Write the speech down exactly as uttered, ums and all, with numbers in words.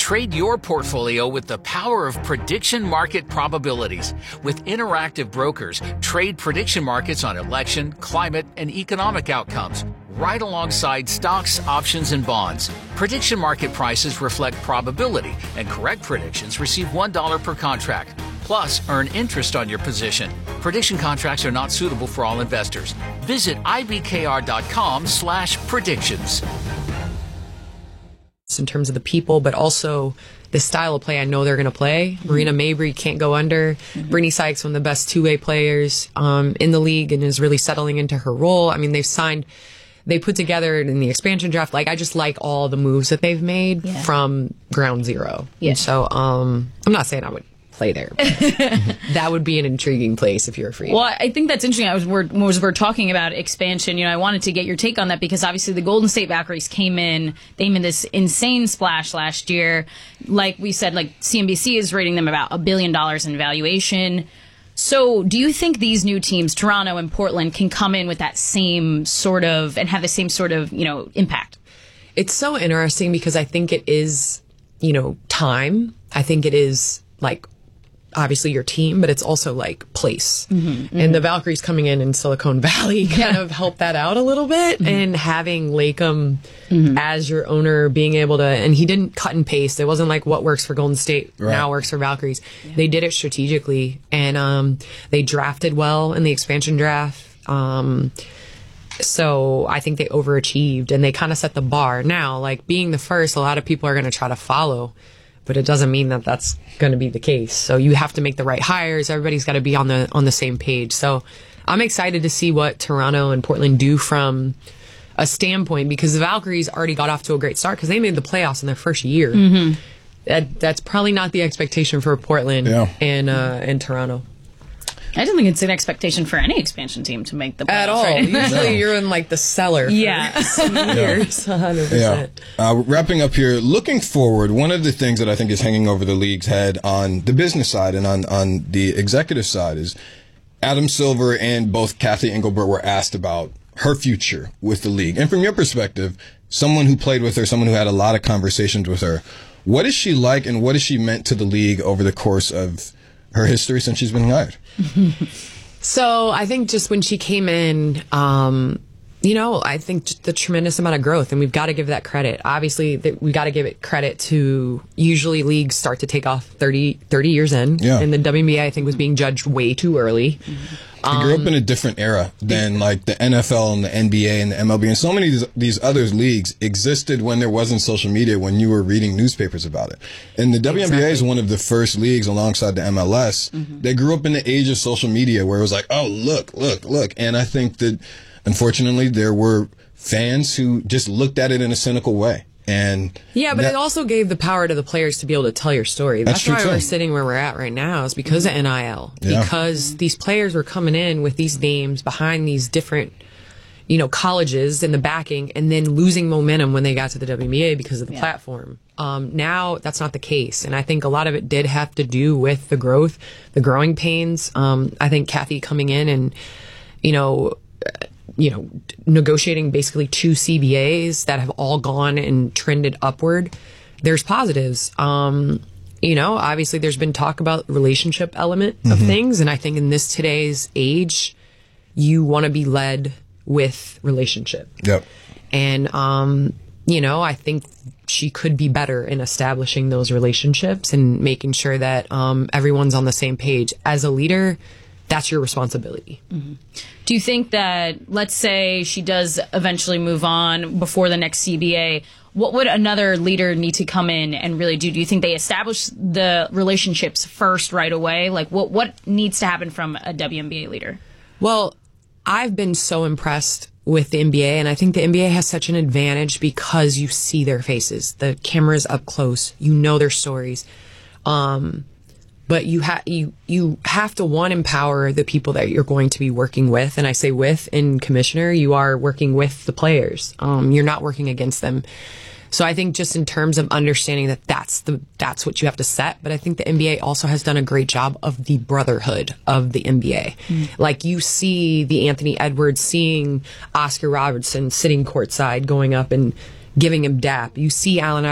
Trade your portfolio with the power of prediction market probabilities. With Interactive Brokers, trade prediction markets on election, climate, and economic outcomes, right alongside stocks, options, and bonds. Prediction market prices reflect probability, and correct predictions receive one dollar per contract. Plus, earn interest on your position. Prediction contracts are not suitable for all investors. Visit ibkr.com slash predictions. In terms of the people, but also the style of play I know they're going to play. Mm-hmm. Marina Mabry can't go under. Mm-hmm. Brittany Sykes, one of the best two-way players um, in the league, and is really settling into her role. I mean, they've signed, they put together in the expansion draft, like, I just like all the moves that they've made yeah. from ground zero. Yeah. And so um, I'm not saying I would play there. That would be an intriguing place if you're a free. Well, I think that's interesting. I was we're, was we're talking about expansion. You know, I wanted to get your take on that because obviously the Golden State Valkyries came in. They made this insane splash last year. Like we said, like C N B C is rating them about a billion dollars in valuation. So, do you think these new teams, Toronto and Portland, can come in with that same sort of and have the same sort of you know impact? It's so interesting because I think it is you know time. I think it is like. Obviously your team, but it's also like place. Mm-hmm, mm-hmm. And the Valkyries coming in in Silicon Valley kind of helped that out a little bit. Mm-hmm. And having Lakem mm-hmm. as your owner, being able to, and he didn't cut and paste. It wasn't like what works for Golden State right. now works for Valkyries. Yeah. They did it strategically, and um, they drafted well in the expansion draft. Um, so I think they overachieved, and they kind of set the bar. Now, like being the first, a lot of people are going to try to follow. But it doesn't mean that that's going to be the case. So you have to make the right hires. Everybody's got to be on the on the same page. So I'm excited to see what Toronto and Portland do from a standpoint, because the Valkyries already got off to a great start because they made the playoffs in their first year. Mm-hmm. That that's probably not the expectation for Portland yeah. and uh, and Toronto. I don't think it's an expectation for any expansion team to make the playoffs. At all. Right? Usually no. you're in like the cellar for yeah. some years. one hundred percent. Yeah. Uh, wrapping up here, looking forward, one of the things that I think is hanging over the league's head on the business side and on, on the executive side is Adam Silver and both Cathy Engelbert were asked about her future with the league. And from your perspective, someone who played with her, someone who had a lot of conversations with her, what is she like and what has she meant to the league over the course of her history since she's been hired? So I think just when she came in, um, you know, I think just the tremendous amount of growth, and we've got to give that credit. Obviously, that we got to give it credit to usually leagues start to take off thirty, thirty years in. Yeah. And the W N B A, I think, was being judged way too early. Mm-hmm. I grew up in a different era than like the N F L and the N B A and the M L B. And so many of these, these other leagues existed when there wasn't social media, when you were reading newspapers about it. And the W N B A exactly. is one of the first leagues alongside the M L S. Mm-hmm. They grew up in the age of social media where it was like, oh, look, look, look. And I think that, unfortunately, there were fans who just looked at it in a cynical way. And yeah, but that, it also gave the power to the players to be able to tell your story. That's, that's why we're sitting where we're at right now, is because of N I L. Yeah. Because these players were coming in with these names behind these different, you know, colleges and the backing, and then losing momentum when they got to the W N B A because of the yeah. platform. Um, now that's not the case, and I think a lot of it did have to do with the growth, the growing pains. Um, I think Cathy coming in and, you know. you know, negotiating basically two C B As that have all gone and trended upward. There's positives. Um, you know, obviously there's been talk about relationship element of mm-hmm. things. And I think in this today's age, you want to be led with relationship. Yep. And, um, you know, I think she could be better in establishing those relationships and making sure that um, everyone's on the same page. As a leader, that's your responsibility. Mm-hmm. Do you think that, let's say she does eventually move on before the next C B A, what would another leader need to come in and really do? Do you think they establish the relationships first right away? Like, what, what needs to happen from a W N B A leader? Well, I've been so impressed with the N B A, and I think the N B A has such an advantage because you see their faces. The camera's up close. You know their stories. Um... But you have you you have to, one, empower the people that you're going to be working with, and I say with in commissioner, you are working with the players. Um, you're not working against them. So I think just in terms of understanding that that's the that's what you have to set. But I think the N B A also has done a great job of the brotherhood of the N B A. Mm. Like you see the Anthony Edwards seeing Oscar Robertson sitting courtside, going up and giving him dap. You see Allen